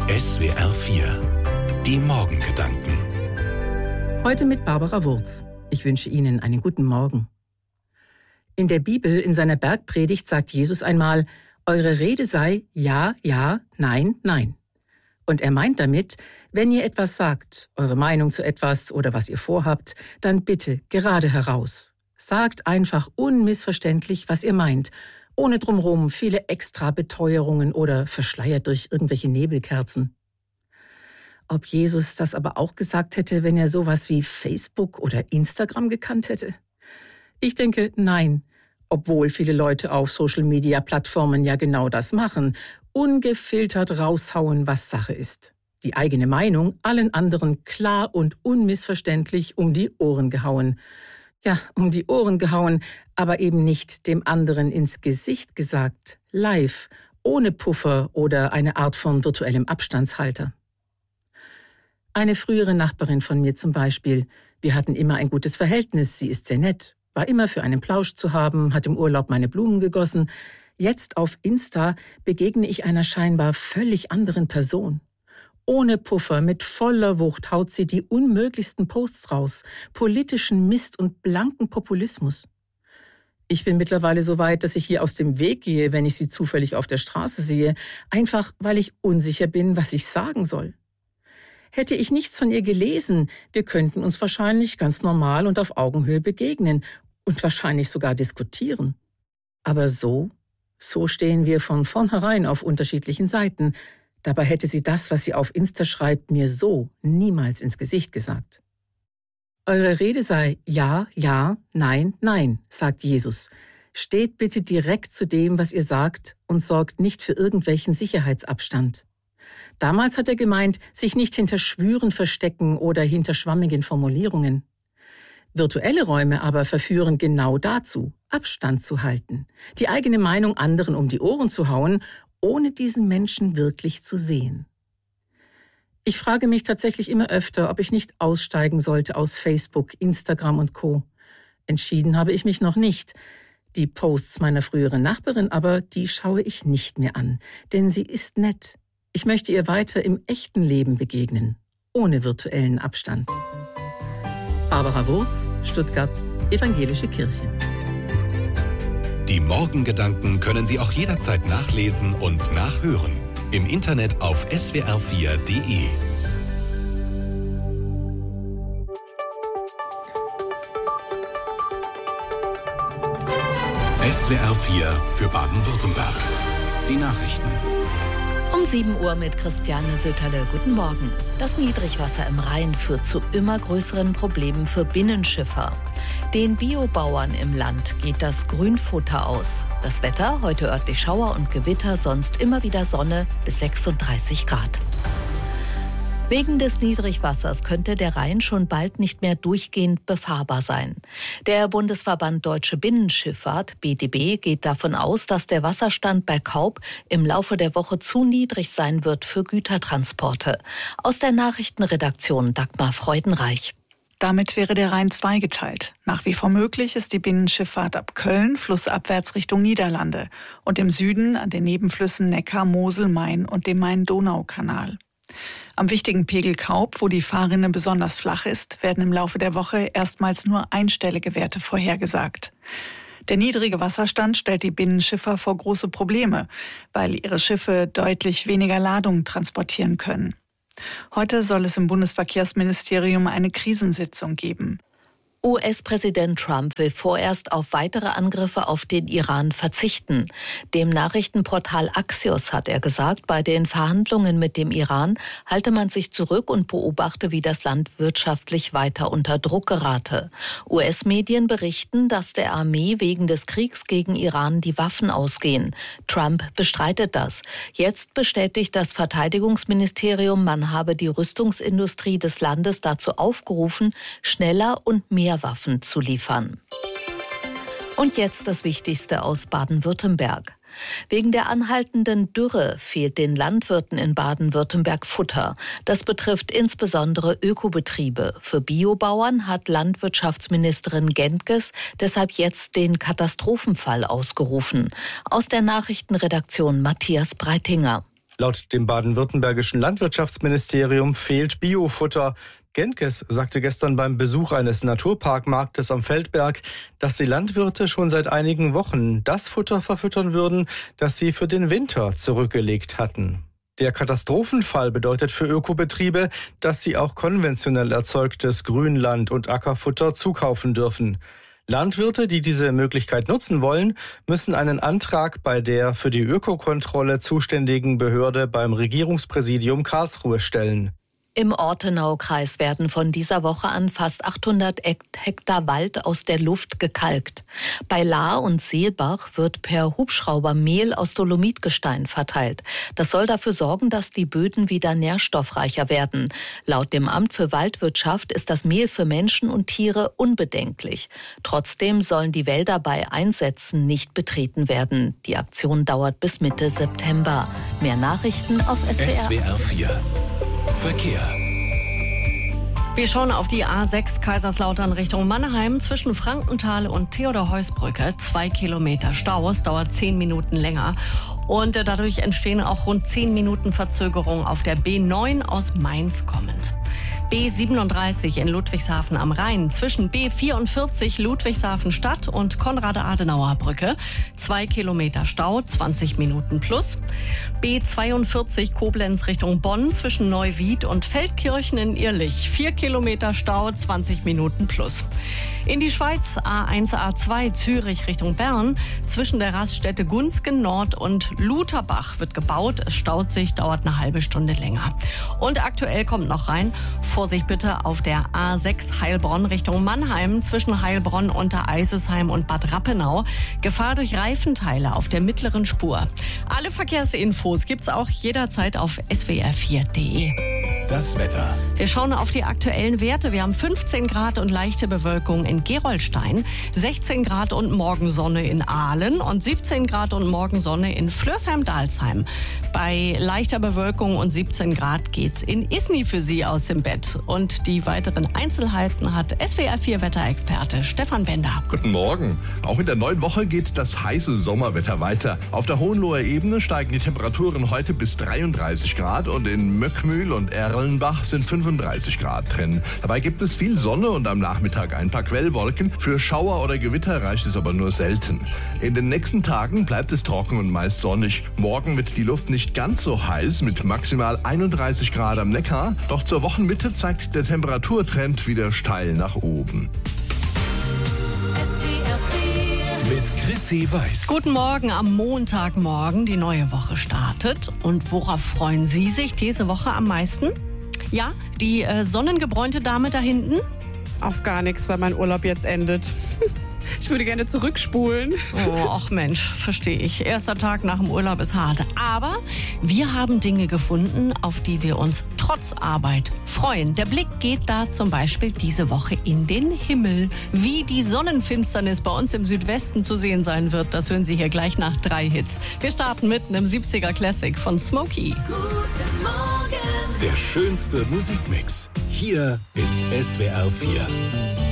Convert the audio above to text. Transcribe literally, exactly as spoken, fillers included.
S W R vier. Die Morgengedanken. Heute mit Barbara Wurz. Ich wünsche Ihnen einen guten Morgen. In der Bibel, in seiner Bergpredigt, sagt Jesus einmal, eure Rede sei ja, ja, nein, nein. Und er meint damit, wenn ihr etwas sagt, eure Meinung zu etwas oder was ihr vorhabt, dann bitte gerade heraus. Sagt einfach unmissverständlich, was ihr meint, ohne drumherum viele extra Beteuerungen oder verschleiert durch irgendwelche Nebelkerzen. Ob Jesus das aber auch gesagt hätte, wenn er sowas wie Facebook oder Instagram gekannt hätte? Ich denke, nein, obwohl viele Leute auf Social-Media-Plattformen ja genau das machen, ungefiltert raushauen, was Sache ist. Die eigene Meinung allen anderen klar und unmissverständlich um die Ohren gehauen. Ja, um die Ohren gehauen, aber eben nicht dem anderen ins Gesicht gesagt, live, ohne Puffer oder eine Art von virtuellem Abstandshalter. Eine frühere Nachbarin von mir zum Beispiel, wir hatten immer ein gutes Verhältnis, sie ist sehr nett, war immer für einen Plausch zu haben, hat im Urlaub meine Blumen gegossen. Jetzt auf Insta begegne ich einer scheinbar völlig anderen Person. Ohne Puffer, mit voller Wucht haut sie die unmöglichsten Posts raus, politischen Mist und blanken Populismus. Ich bin mittlerweile so weit, dass ich hier aus dem Weg gehe, wenn ich sie zufällig auf der Straße sehe, einfach weil ich unsicher bin, was ich sagen soll. Hätte ich nichts von ihr gelesen, wir könnten uns wahrscheinlich ganz normal und auf Augenhöhe begegnen und wahrscheinlich sogar diskutieren. Aber so, so stehen wir von vornherein auf unterschiedlichen Seiten. Dabei hätte sie das, was sie auf Insta schreibt, mir so niemals ins Gesicht gesagt. Eure Rede sei ja, ja, nein, nein, sagt Jesus. Steht bitte direkt zu dem, was ihr sagt und sorgt nicht für irgendwelchen Sicherheitsabstand. Damals hat er gemeint, sich nicht hinter Schwüren verstecken oder hinter schwammigen Formulierungen. Virtuelle Räume aber verführen genau dazu, Abstand zu halten, die eigene Meinung anderen um die Ohren zu hauen, ohne diesen Menschen wirklich zu sehen. Ich frage mich tatsächlich immer öfter, ob ich nicht aussteigen sollte aus Facebook, Instagram und Co. Entschieden habe ich mich noch nicht. Die Posts meiner früheren Nachbarin aber, die schaue ich nicht mehr an, denn sie ist nett. Ich möchte ihr weiter im echten Leben begegnen, ohne virtuellen Abstand. Barbara Wurz, Stuttgart, Evangelische Kirche. Die Morgengedanken können Sie auch jederzeit nachlesen und nachhören. Im Internet auf S W R vier Punkt de. S W R vier für Baden-Württemberg. Die Nachrichten. Um sieben Uhr mit Christiane Söterle. Guten Morgen. Das Niedrigwasser im Rhein führt zu immer größeren Problemen für Binnenschiffer. Den Biobauern im Land geht das Grünfutter aus. Das Wetter, heute örtlich Schauer und Gewitter, sonst immer wieder Sonne bis sechsunddreißig Grad. Wegen des Niedrigwassers könnte der Rhein schon bald nicht mehr durchgehend befahrbar sein. Der Bundesverband Deutsche Binnenschifffahrt, B D B, geht davon aus, dass der Wasserstand bei Kaub im Laufe der Woche zu niedrig sein wird für Gütertransporte. Aus der Nachrichtenredaktion Dagmar Freudenreich. Damit wäre der Rhein zweigeteilt. Nach wie vor möglich ist die Binnenschifffahrt ab Köln, flussabwärts Richtung Niederlande und im Süden an den Nebenflüssen Neckar, Mosel, Main und dem Main-Donau-Kanal. Am wichtigen Pegel Kaub, wo die Fahrrinne besonders flach ist, werden im Laufe der Woche erstmals nur einstellige Werte vorhergesagt. Der niedrige Wasserstand stellt die Binnenschiffer vor große Probleme, weil ihre Schiffe deutlich weniger Ladung transportieren können. Heute soll es im Bundesverkehrsministerium eine Krisensitzung geben. U S-Präsident Trump will vorerst auf weitere Angriffe auf den Iran verzichten. Dem Nachrichtenportal Axios hat er gesagt, bei den Verhandlungen mit dem Iran halte man sich zurück und beobachte, wie das Land wirtschaftlich weiter unter Druck gerate. U S-Medien berichten, dass der Armee wegen des Kriegs gegen Iran die Waffen ausgehen. Trump bestreitet das. Jetzt bestätigt das Verteidigungsministerium, man habe die Rüstungsindustrie des Landes dazu aufgerufen, schneller und mehr Waffen zu liefern. Und jetzt das Wichtigste aus Baden-Württemberg. Wegen der anhaltenden Dürre fehlt den Landwirten in Baden-Württemberg Futter. Das betrifft insbesondere Ökobetriebe. Für Biobauern hat Landwirtschaftsministerin Gentges deshalb jetzt den Katastrophenfall ausgerufen. Aus der Nachrichtenredaktion Matthias Breitinger. Laut dem baden-württembergischen Landwirtschaftsministerium fehlt Biofutter. Genkes sagte gestern beim Besuch eines Naturparkmarktes am Feldberg, dass die Landwirte schon seit einigen Wochen das Futter verfüttern würden, das sie für den Winter zurückgelegt hatten. Der Katastrophenfall bedeutet für Ökobetriebe, dass sie auch konventionell erzeugtes Grünland- und Ackerfutter zukaufen dürfen. Landwirte, die diese Möglichkeit nutzen wollen, müssen einen Antrag bei der für die Ökokontrolle zuständigen Behörde beim Regierungspräsidium Karlsruhe stellen. Im Ortenaukreis werden von dieser Woche an fast achthundert Hektar Wald aus der Luft gekalkt. Bei Lahr und Seelbach wird per Hubschrauber Mehl aus Dolomitgestein verteilt. Das soll dafür sorgen, dass die Böden wieder nährstoffreicher werden. Laut dem Amt für Waldwirtschaft ist das Mehl für Menschen und Tiere unbedenklich. Trotzdem sollen die Wälder bei Einsätzen nicht betreten werden. Die Aktion dauert bis Mitte September. Mehr Nachrichten auf S W R. S W R vier Verkehr. Wir schauen auf die A sechs Kaiserslautern Richtung Mannheim zwischen Frankenthal und Theodor-Heuss-Brücke. Zwei Kilometer Stau, es dauert zehn Minuten länger. Und dadurch entstehen auch rund zehn Minuten Verzögerung auf der B neun aus Mainz kommend. B siebenunddreißig in Ludwigshafen am Rhein zwischen B vierundvierzig Ludwigshafen Stadt und Konrad-Adenauer-Brücke. Zwei Kilometer Stau, zwanzig Minuten plus. B zweiundvierzig Koblenz Richtung Bonn zwischen Neuwied und Feldkirchen in Irlich. Vier Kilometer Stau, zwanzig Minuten plus. In die Schweiz A eins A zwei Zürich Richtung Bern. Zwischen der Raststätte Gunzgen Nord und Lutherbach wird gebaut. Es staut sich, dauert eine halbe Stunde länger. Und aktuell kommt noch rein, Vorsicht bitte auf der A sechs Heilbronn Richtung Mannheim zwischen Heilbronn, Untereisesheim und Bad Rappenau. Gefahr durch Reifenteile auf der mittleren Spur. Alle Verkehrsinfos gibt's auch jederzeit auf S W R vier Punkt de. Das Wetter. Wir schauen auf die aktuellen Werte. Wir haben fünfzehn Grad und leichte Bewölkung in Gerolstein, sechzehn Grad und Morgensonne in Aalen und siebzehn Grad und Morgensonne in Flörsheim-Dalsheim. Bei leichter Bewölkung und siebzehn Grad geht's in Isny für Sie aus dem Bett. Und die weiteren Einzelheiten hat S W R vier Wetterexperte Stefan Bender. Guten Morgen. Auch in der neuen Woche geht das heiße Sommerwetter weiter. Auf der Hohenloher Ebene steigen die Temperaturen heute bis dreiunddreißig Grad und in Möckmühl und Erlenbach sind fünfunddreißig Grad drin. Dabei gibt es viel Sonne und am Nachmittag ein paar Quellwolken. Für Schauer oder Gewitter reicht es aber nur selten. In den nächsten Tagen bleibt es trocken und meist sonnig. Morgen wird die Luft nicht ganz so heiß mit maximal einunddreißig Grad am Neckar. Doch zur Wochenmitte zeigt der Temperaturtrend wieder steil nach oben. Mit Chrissy Weiß. Guten Morgen am Montagmorgen. Die neue Woche startet. Und worauf freuen Sie sich diese Woche am meisten? Ja, die äh, sonnengebräunte Dame da hinten? Auf gar nichts, weil mein Urlaub jetzt endet. Ich würde gerne zurückspulen. Oh, ach Mensch, verstehe ich. Erster Tag nach dem Urlaub ist hart. Aber wir haben Dinge gefunden, auf die wir uns trotz Arbeit freuen. Der Blick geht da zum Beispiel diese Woche in den Himmel. Wie die Sonnenfinsternis bei uns im Südwesten zu sehen sein wird, das hören Sie hier gleich nach drei Hits. Wir starten mit einem siebziger Classic von Smokey. Guten Morgen. Der schönste Musikmix. Hier ist S W R vier.